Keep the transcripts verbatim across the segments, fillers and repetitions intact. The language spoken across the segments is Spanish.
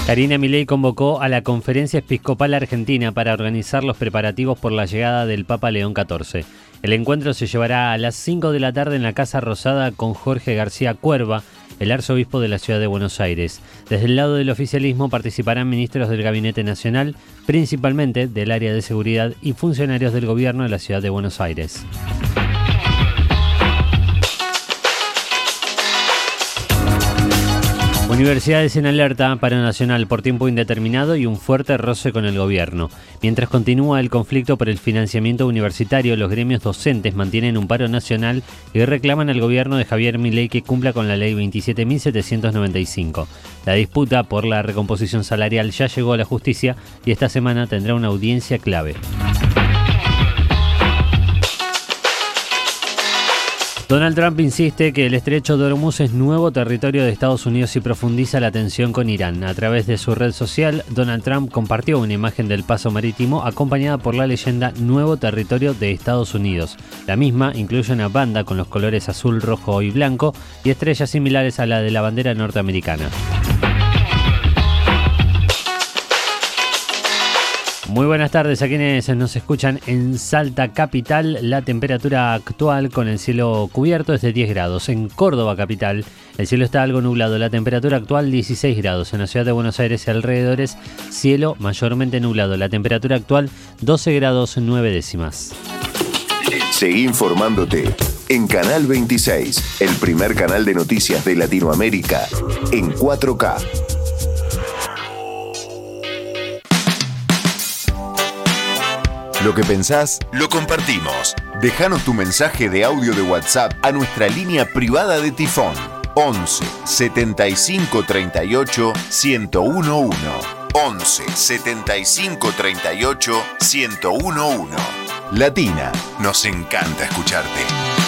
Karina Milei convocó a la Conferencia Episcopal Argentina para organizar los preparativos por la llegada del Papa León catorce. El encuentro se llevará a las cinco de la tarde en la Casa Rosada con Jorge García Cuerva, el arzobispo de la ciudad de Buenos Aires. Desde el lado del oficialismo participarán ministros del Gabinete Nacional, principalmente del área de seguridad, y funcionarios del gobierno de la ciudad de Buenos Aires. Universidades en alerta, paro nacional por tiempo indeterminado y un fuerte roce con el gobierno. Mientras continúa el conflicto por el financiamiento universitario, los gremios docentes mantienen un paro nacional y reclaman al gobierno de Javier Milei que cumpla con la ley veintisiete mil setecientos noventa y cinco. La disputa por la recomposición salarial ya llegó a la justicia y esta semana tendrá una audiencia clave. Donald Trump insiste que el estrecho de Hormuz es nuevo territorio de Estados Unidos y profundiza la tensión con Irán. A través de su red social, Donald Trump compartió una imagen del paso marítimo acompañada por la leyenda Nuevo Territorio de Estados Unidos. La misma incluye una banda con los colores azul, rojo y blanco y estrellas similares a la de la bandera norteamericana. Muy buenas tardes a quienes nos escuchan en Salta capital. La temperatura actual con el cielo cubierto es de diez grados. En Córdoba capital el cielo está algo nublado. La temperatura actual dieciséis grados. En la ciudad de Buenos Aires y alrededores cielo mayormente nublado. La temperatura actual doce grados nueve décimas. Seguí informándote en Canal veintiséis, el primer canal de noticias de Latinoamérica en cuatro K. Lo que pensás, lo compartimos. Déjanos tu mensaje de audio de WhatsApp a nuestra línea privada de Tifón. once setenta y cinco treinta y ocho ciento uno. once setenta y cinco treinta y ocho ciento uno. Latina, nos encanta escucharte.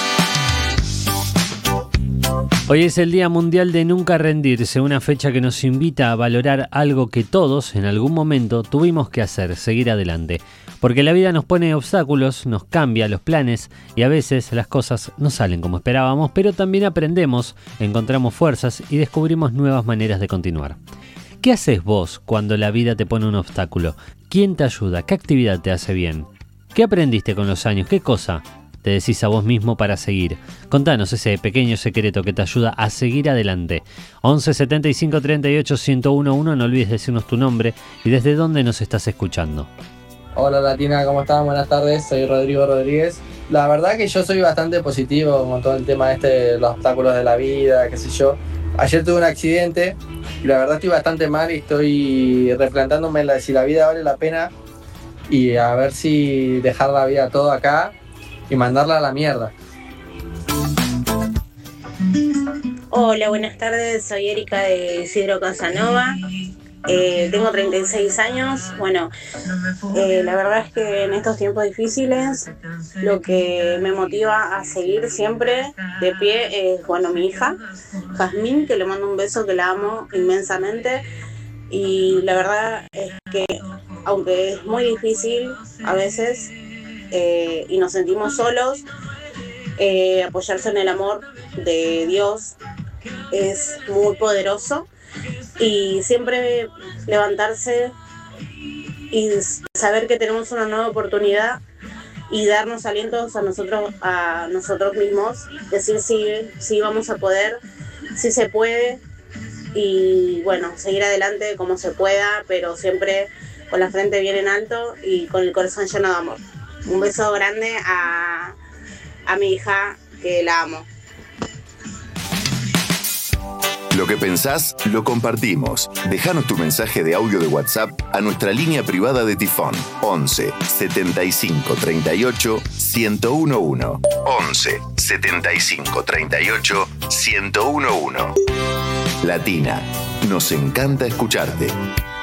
Hoy es el Día Mundial de Nunca Rendirse, una fecha que nos invita a valorar algo que todos en algún momento tuvimos que hacer, seguir adelante. Porque la vida nos pone obstáculos, nos cambia los planes y a veces las cosas no salen como esperábamos, pero también aprendemos, encontramos fuerzas y descubrimos nuevas maneras de continuar. ¿Qué haces vos cuando la vida te pone un obstáculo? ¿Quién te ayuda? ¿Qué actividad te hace bien? ¿Qué aprendiste con los años? ¿Qué cosa te decís a vos mismo para seguir? Contanos ese pequeño secreto que te ayuda a seguir adelante. once setenta y cinco treinta y ocho ciento uno, no olvides decirnos tu nombre y desde dónde nos estás escuchando. Hola Latina, ¿cómo están? Buenas tardes, soy Rodrigo Rodríguez. La verdad que yo soy bastante positivo con todo el tema este de los obstáculos de la vida, qué sé yo. Ayer tuve un accidente y la verdad estoy bastante mal y estoy replantándome la, si la vida vale la pena y a ver si dejar la vida todo acá y mandarla a la mierda. Hola, buenas tardes, soy Erika de Isidro Casanova. Eh, tengo treinta y seis años. Bueno, eh, la verdad es que en estos tiempos difíciles lo que me motiva a seguir siempre de pie es, bueno, mi hija Jazmín, que le mando un beso, que la amo inmensamente. Y la verdad es que aunque es muy difícil a veces eh, y nos sentimos solos, eh, apoyarse en el amor de Dios es muy poderoso. Y siempre levantarse y saber que tenemos una nueva oportunidad y darnos alientos a nosotros a nosotros mismos, decir sí, sí vamos a poder, sí se puede y bueno, seguir adelante como se pueda, pero siempre con la frente bien en alto y con el corazón lleno de amor. Un beso grande a, a mi hija, que la amo. Lo que pensás, lo compartimos. Déjanos tu mensaje de audio de WhatsApp a nuestra línea privada de Tifón. once setenta y cinco treinta y ocho ciento uno. once setenta y cinco treinta y ocho ciento uno. Latina, nos encanta escucharte.